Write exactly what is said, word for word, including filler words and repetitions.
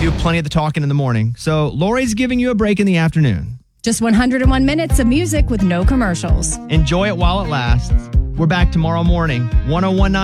do plenty of the talking in the morning. So Lori's giving you a break in the afternoon. Just one hundred one minutes of music with no commercials. Enjoy it while it lasts. We're back tomorrow morning. one oh one point nine